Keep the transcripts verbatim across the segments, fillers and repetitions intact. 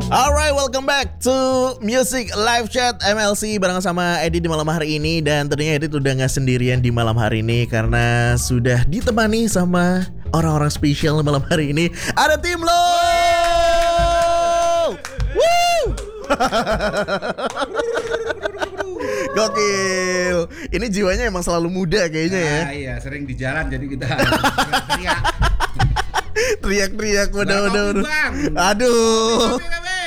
Alright, welcome back to Music Live Chat M L C bareng sama Edi di malam hari ini. Dan tentunya Edi udah gak sendirian di malam hari ini karena sudah ditemani sama orang-orang spesial malam hari ini. Ada tim lo. Woo! Gokil. Ini jiwanya emang selalu muda kayaknya ya. Ah, iya, sering di jalan jadi kita teriak. Teriak-teriak udah-udah. Aduh. Kopi, kopi.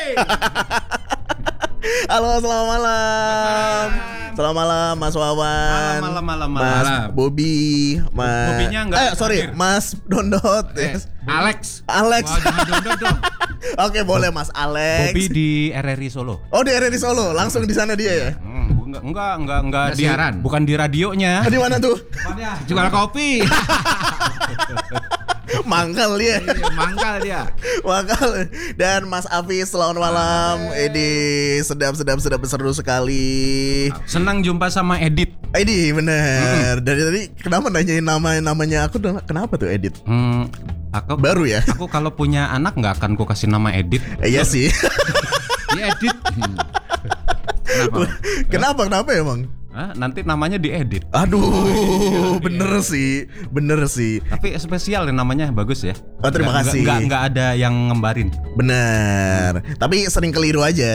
Halo, selamat malam. Selamat malam Mas Wawan. Malam, malam, malam, Mas malam. Bobby, Mas. Bobbynya enggak Eh, sorry, hadir. Mas Dondot. Eh, Yes. Alex. Alex. Wah, jangan dondot dong. Oke, boleh Mas Alex. Bobby di R R I Solo. Oh, di R R I Solo, langsung di sana dia ya. Hmm, enggak enggak enggak enggak Nggak di siaran. bukan di radionya. Di mana tuh? Jual kopi. Mangkal dia. Iya, mangkal dia. Mangkal. Dan Mas Afis, selamat malam. Edi, sedap sedap sedap seru sekali. Senang jumpa sama Edit. Edi, bener. Dari tadi kenapa nanyain nama namanya aku? Kenapa tuh Edit? Hmm, aku Baru ya? Aku kalau punya anak nggak akan ku kasih nama Edit. Eh, iya sih. Dia edit. Kenapa? Kenapa? Kenapa emang? Hah, nanti namanya diedit. Aduh, bener sih, bener sih. Tapi spesial ya namanya, bagus ya. Oh, terima Nggak- kasih. Nggak nggak ada yang ngembarin. Bener. Tapi sering keliru aja.